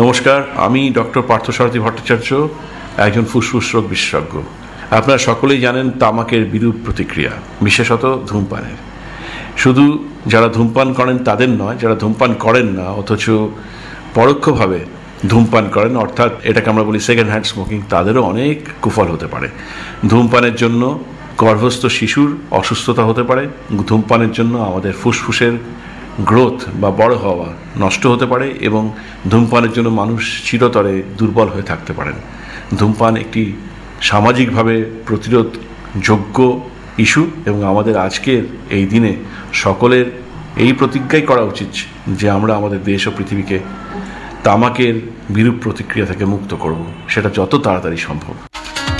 নমস্কার, আমি ডক্টর পার্থসারথী ভট্টাচার্য, একজন ফুসফুস রোগ বিশেষজ্ঞ। আপনারা সকলেই জানেন তামাকের বিরূপ প্রতিক্রিয়া, বিশেষত ধূমপানের। শুধু যারা ধূমপান করেন তাদের নয়, যারা ধূমপান করেন না অথচ পরোক্ষভাবে ধূমপান করেন, অর্থাৎ এটাকে আমরা বলি সেকেন্ড হ্যান্ড স্মোকিং, তাদেরও অনেক কুফল হতে পারে। ধূমপানের জন্য গর্ভস্থ শিশুর অসুস্থতা হতে পারে। ধূমপানের জন্য আমাদের ফুসফুসের গ্রোথ বা বড় হওয়া নষ্ট হতে পারে এবং ধূমপানের জন্য মানুষ চিরতরে দুর্বল হয়ে থাকতে পারেন। ধূমপান একটি সামাজিকভাবে প্রতিরোধযোগ্য ইস্যু এবং আমাদের আজকের এই দিনে সকলের এই প্রতিজ্ঞাই করা উচিত যে আমরা আমাদের দেশ ও পৃথিবীকে তামাকের বিরূপ প্রতিক্রিয়া থেকে মুক্ত করব, সেটা যত তাড়াতাড়ি সম্ভব।